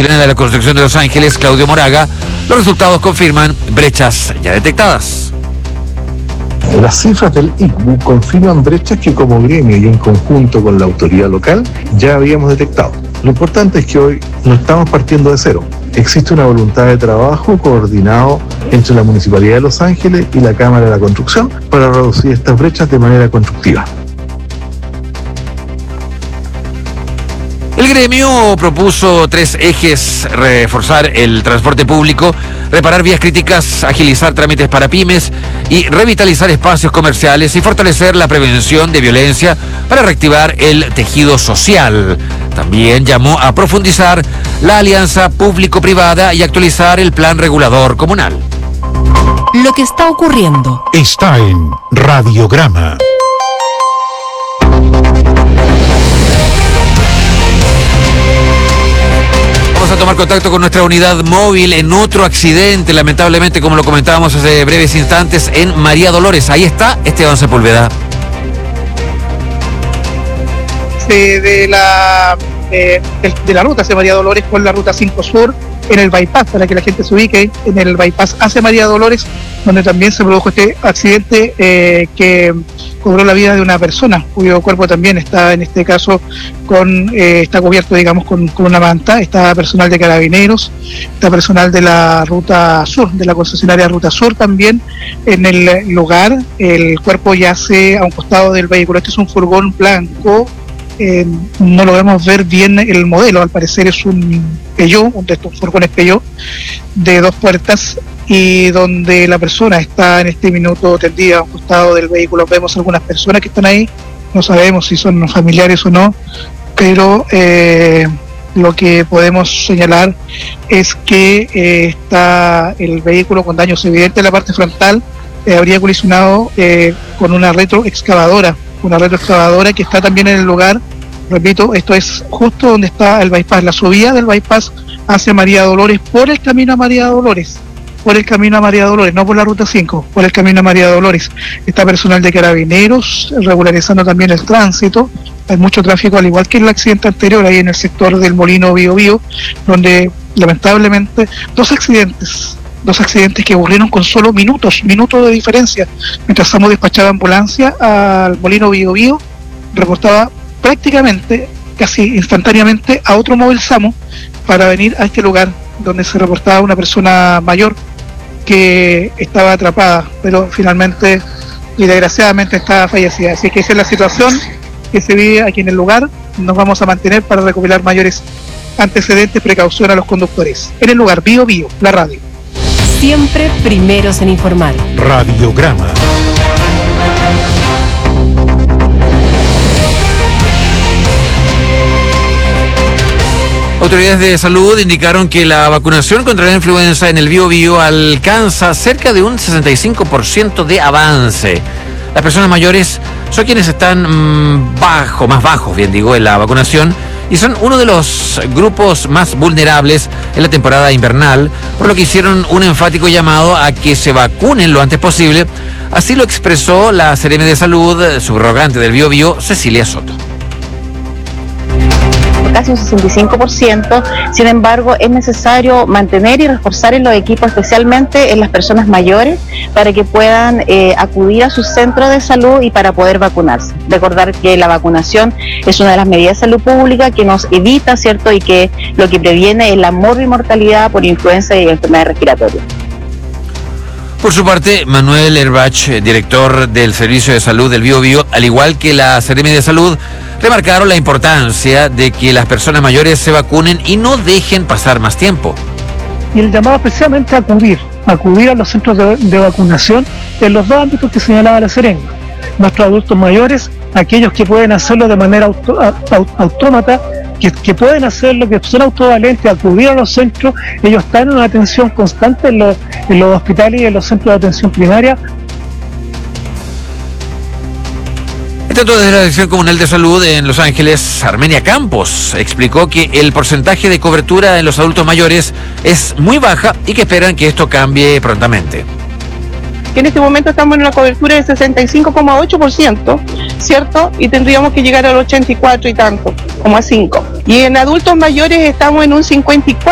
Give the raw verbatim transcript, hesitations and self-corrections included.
chilena de la construcción de Los Ángeles, Claudio Moraga, los resultados confirman brechas ya detectadas. Las cifras del I C B U confirman brechas que como gremio y en conjunto con la autoridad local ya habíamos detectado. Lo importante es que hoy no estamos partiendo de cero. Existe una voluntad de trabajo coordinado entre la Municipalidad de Los Ángeles y la Cámara de la Construcción para reducir estas brechas de manera constructiva. El gremio propuso tres ejes: reforzar el transporte público, reparar vías críticas, agilizar trámites para pymes y revitalizar espacios comerciales y fortalecer la prevención de violencia para reactivar el tejido social. También llamó a profundizar la alianza público-privada y actualizar el plan regulador comunal. Lo que está ocurriendo está en Radiograma. Vamos a tomar contacto con nuestra unidad móvil en otro accidente, lamentablemente, como lo comentábamos hace breves instantes, en María Dolores. Ahí está Esteban Sepúlveda. De, de la eh, de la ruta hacia María Dolores con la ruta cinco Sur, en el bypass, para que la gente se ubique, en el bypass hacia María Dolores, donde también se produjo este accidente eh, que cobró la vida de una persona, cuyo cuerpo también está, en este caso, con eh, está cubierto, digamos, con, con una manta. Está personal de Carabineros, está personal de la Ruta Sur, de la concesionaria Ruta Sur también en el lugar. El cuerpo yace a un costado del vehículo. Este es un furgón blanco. Eh, no logramos ver bien el modelo, al parecer es un Peugeot, uno de estos furgones Peugeot de dos puertas, y donde la persona está en este minuto tendida a un costado del vehículo. Vemos algunas personas que están ahí, no sabemos si son familiares o no, pero eh, lo que podemos señalar es que eh, está el vehículo con daños evidentes en la parte frontal. Eh, habría colisionado eh, con una retroexcavadora una retroexcavadora que está también en el lugar. Repito, esto es justo donde está el bypass, la subida del bypass hacia María Dolores, por el camino a María Dolores, por el camino a María Dolores, no por la ruta cinco, por el camino a María Dolores. Está personal de Carabineros regularizando también el tránsito. Hay mucho tráfico, al igual que en el accidente anterior, ahí en el sector del Molino Bío Bío, donde lamentablemente dos accidentes dos accidentes que ocurrieron con solo minutos, minutos de diferencia. Mientras Samo despachaba ambulancia al Molino Bío Bío, reportaba prácticamente, casi instantáneamente, a otro móvil Samo para venir a este lugar donde se reportaba una persona mayor que estaba atrapada, pero finalmente y desgraciadamente estaba fallecida. Así que esa es la situación que se vive aquí en el lugar. Nos vamos a mantener para recopilar mayores antecedentes, precaución a los conductores. En el lugar, Bío Bío, la radio. Siempre primeros en informar. Radiograma. Autoridades de salud indicaron que la vacunación contra la influenza en el Bío Bío alcanza cerca de un sesenta y cinco por ciento de avance. Las personas mayores son quienes están mmm, bajo, más bajos, bien digo, en la vacunación, y son uno de los grupos más vulnerables en la temporada invernal, por lo que hicieron un enfático llamado a que se vacunen lo antes posible. Así lo expresó la Seremi de Salud, subrogante del Bío Bío, Cecilia Soto. Casi un sesenta y cinco por ciento, sin embargo es necesario mantener y reforzar en los equipos, especialmente en las personas mayores, para que puedan eh, acudir a sus centros de salud y para poder vacunarse. Recordar que la vacunación es una de las medidas de salud pública que nos evita, ¿cierto?, y que lo que previene es la morbimortalidad por influenza y enfermedades respiratorias. Por su parte, Manuel Erbach, director del Servicio de Salud del Bío Bío, al igual que la Seremi de Salud, remarcaron la importancia de que las personas mayores se vacunen y no dejen pasar más tiempo. Y el llamado especialmente a acudir, acudir a los centros de, de vacunación en los dos ámbitos que señalaba la Seremi. Nuestros adultos mayores, aquellos que pueden hacerlo de manera auto, aut, autómata, que, que pueden hacerlo, que son autovalentes, acudir a los centros. Ellos están en una atención constante en los, en los hospitales y en los centros de atención primaria. Tanto desde la Dirección Comunal de Salud en Los Ángeles, Armenia Campos explicó que el porcentaje de cobertura en los adultos mayores es muy baja y que esperan que esto cambie prontamente. En este momento estamos en una cobertura de sesenta y cinco coma ocho por ciento, ¿cierto? Y tendríamos que llegar al ochenta y cuatro y tanto, como a cinco. Y en adultos mayores estamos en un cincuenta y cuatro